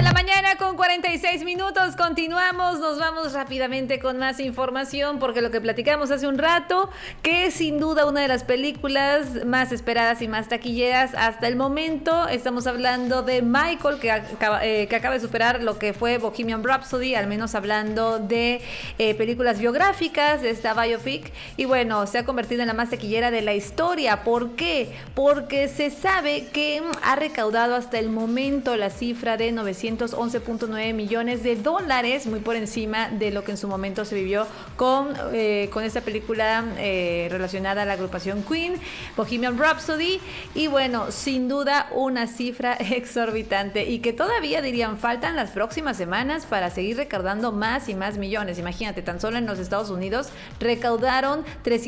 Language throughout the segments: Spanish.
de la mañana con 46 minutos. Continuamos, nos vamos rápidamente con más información porque lo que platicamos hace un rato, que es sin duda una de las películas más esperadas y más taquilleras hasta el momento. Estamos hablando de Michael, que acaba de superar lo que fue Bohemian Rhapsody, al menos hablando de películas biográficas, de esta biopic. Y bueno, se ha convertido en la más taquillera de la historia. ¿Por qué? Porque se sabe que ha recaudado hasta el momento la cifra de 911.9 millones de dólares, muy por encima de lo que en su momento se vivió con esta película relacionada a la agrupación Queen, Bohemian Rhapsody. Y bueno, sin duda una cifra exorbitante y que todavía dirían faltan las próximas semanas para seguir recaudando más y más millones. Imagínate, tan solo en los Estados Unidos recaudaron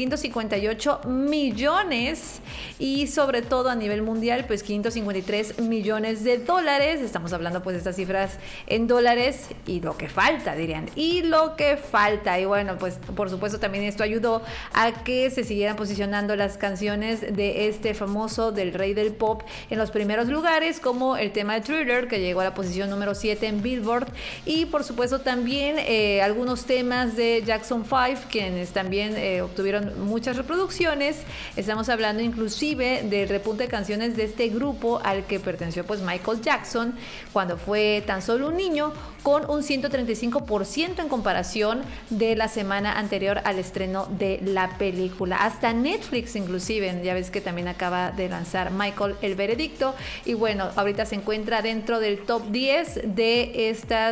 358 millones y sobre todo a nivel mundial pues 553 millones de dólares. Estamos hablando pues de estas cifras en dólares y lo que falta, dirían, y lo que falta. Y bueno, pues por supuesto también esto ayudó a que se siguieran posicionando las canciones de este famoso del rey del pop en los primeros lugares, como el tema de Thriller, que llegó a la posición número 7 en Billboard, y por supuesto también algunos temas de Jackson 5, quienes también obtuvieron muchas reproducciones. Estamos hablando inclusive del repunte de canciones de este grupo al que perteneció pues Michael Jackson cuando fue tan solo un niño, con un 135% en comparación de la semana anterior al estreno de la película. Hasta Netflix inclusive, ya ves que también acaba de lanzar Michael el veredicto, y bueno, ahorita se encuentra dentro del top 10 de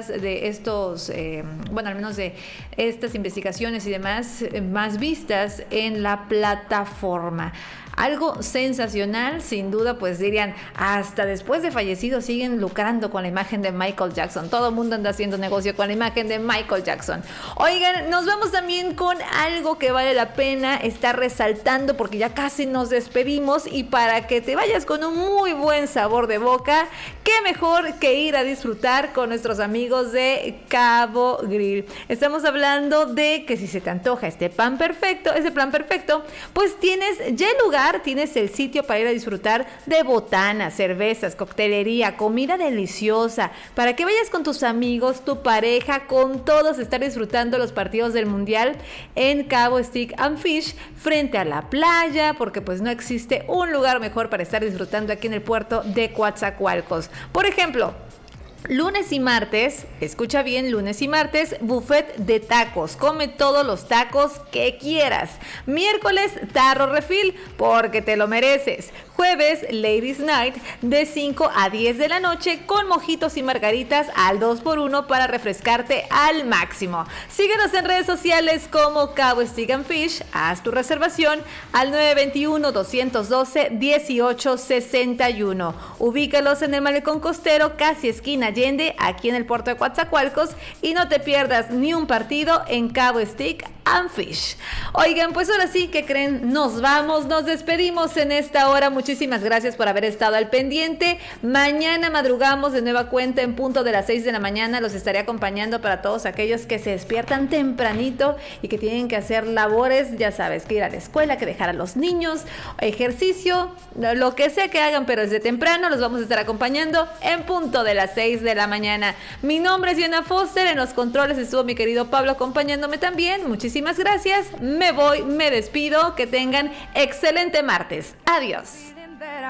estos, bueno, al menos de estas investigaciones y demás más vistas en la plataforma. Algo sensacional, sin duda, pues dirían, hasta después de fallecido siguen lucrando con la imagen de Michael Jackson. Todo el mundo anda haciendo negocio con la imagen de Michael Jackson. Oigan, nos vamos también con algo que vale la pena estar resaltando porque ya casi nos despedimos, y para que te vayas con un muy buen sabor de boca, qué mejor que ir a disfrutar con nuestros amigos de Cabo Grill. Estamos hablando de que si se te antoja ese plan perfecto, pues tienes ya el lugar, tienes el sitio para ir a disfrutar de botanas, cervezas, coctelería, comida deliciosa, para que vayas con tus amigos, tu pareja, con todos, estar disfrutando los partidos del Mundial en Cabo Stick and Fish, frente a la playa, porque pues no existe un lugar mejor para estar disfrutando aquí en el puerto de Coatzacoalcos. Por ejemplo, lunes y martes, escucha bien, lunes y martes, buffet de tacos. Come todos los tacos que quieras. Miércoles, tarro refill, porque te lo mereces. Jueves, Ladies Night, de 5 a 10 de la noche, con mojitos y margaritas al 2x1 para refrescarte al máximo. Síguenos en redes sociales como Cabo Stick and Fish. Haz tu reservación al 921-212-1861. Ubícalos en el Malecón Costero, casi esquina Allende, aquí en el puerto de Coatzacoalcos, y no te pierdas ni un partido en Cabo Stick and Fish. Oigan, pues ahora sí, ¿qué creen? Nos vamos, nos despedimos en esta hora. Muchísimas gracias por haber estado al pendiente. Mañana madrugamos de nueva cuenta en punto de las 6 de la mañana. Los estaré acompañando para todos aquellos que se despiertan tempranito y que tienen que hacer labores, ya sabes, que ir a la escuela, que dejar a los niños, ejercicio, lo que sea que hagan, pero desde temprano los vamos a estar acompañando en punto de las 6 de la mañana. Mi nombre es Diana Foster, en los controles estuvo mi querido Pablo acompañándome también. Muchísimas gracias, me voy, me despido, que tengan excelente martes. Adiós.